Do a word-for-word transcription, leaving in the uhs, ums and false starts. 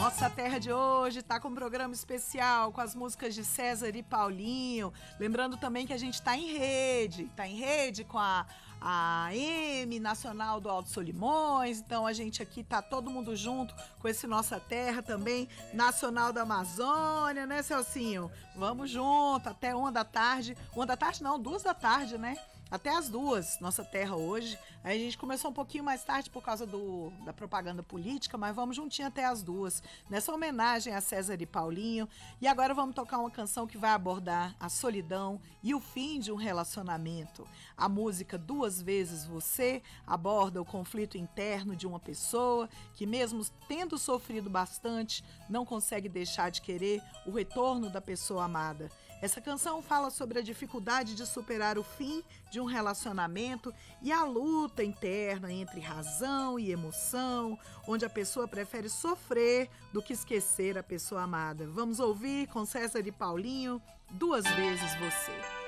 Nossa Terra de hoje está com um programa especial com as músicas de César e Paulinho. Lembrando também que a gente está em rede, está em rede com a, a M Nacional do Alto Solimões. Então a gente aqui tá todo mundo junto com esse Nossa Terra também, Nacional da Amazônia, né, Celcinho? Vamos junto até uma da tarde. Uma da tarde não, duas da tarde, né? Até as duas, Nossa Terra hoje. Aí a gente começou um pouquinho mais tarde por causa do, da propaganda política, mas vamos juntinho até as duas, nessa homenagem a César e Paulinho. E agora vamos tocar uma canção que vai abordar a solidão e o fim de um relacionamento. A música Duas Vezes Você aborda o conflito interno de uma pessoa que, mesmo tendo sofrido bastante, não consegue deixar de querer o retorno da pessoa amada. Essa canção fala sobre a dificuldade de superar o fim de um relacionamento e a luta interna entre razão e emoção, onde a pessoa prefere sofrer do que esquecer a pessoa amada. Vamos ouvir com César e Paulinho, Duas Vezes Você.